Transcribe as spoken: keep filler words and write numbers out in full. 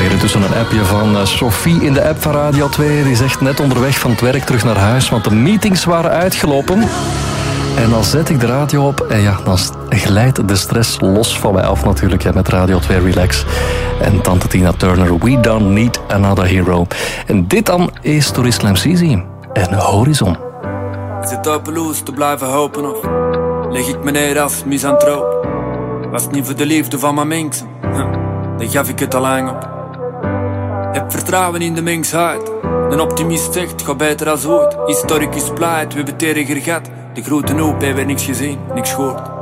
hier tussen een appje van uh, Sophie in de app van Radio twee. Die zegt net onderweg van het werk terug naar huis, want de meetings waren uitgelopen. En dan zet ik de radio op en ja, dan glijdt de stress los van mij af natuurlijk, ja, met Radio twee Relax. En tante Tina Turner, We Don't Need Another Hero. En dit dan is Tourist Slam Sisi en Horizon. Zit hopeloos te blijven hopen of leg ik me neer als misantroop? Was het niet voor de liefde van mijn mensen, dan gaf ik het al lang op. Heb vertrouwen in de mensheid. Een optimist zegt, ga beter als ooit. Historicus pleit, we hebben het erger gehad. De grote hoop hebben niks gezien, niks gehoord.